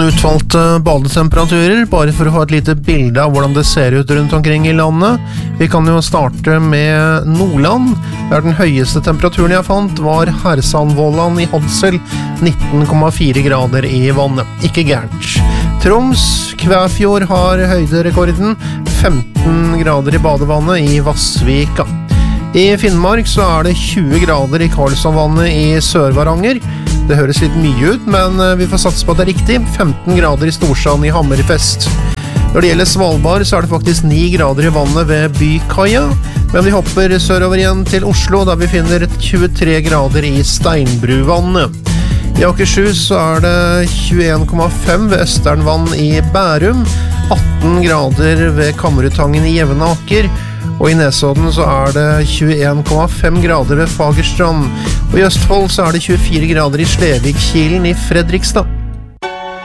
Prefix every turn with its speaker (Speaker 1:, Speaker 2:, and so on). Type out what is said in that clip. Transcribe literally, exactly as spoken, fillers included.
Speaker 1: Utvalgte badetemperaturer, bare for å ha et lite bilde av hvordan det ser ut rundt omkring i landet. Vi kan jo starte med Nordland, der den høyeste temperaturen jeg fant var Hersandvollan i Hadsel, nitten komma fire grader i vannet. Ikke gærent. Troms, Kvæfjord har høyderekorden, femten grader i badevannet i Vassvika. I Finnmark så er det tjue grader i Karlshamnvannet i Sør-Varanger. Det høres litt mye ut, men vi får satse på at det er riktig. femten grader i Storsand i Hammerfest. Når det gjelder Svalbard så er det faktisk ni grader i vannet ved Bykaia. Men vi hopper sørover igjen til Oslo, der vi finner tjuetre grader i Steinbruvannet. I Akershus så er det tjueen komma fem ved Østernvann i Bærum, atten grader ved Kammerutangen i Jevnaker, og i Nesodden så er det tjueen komma fem grader ved Fagerstrand, og i Østfold så er det tjuefire grader i Slevikkilen i Fredrikstad.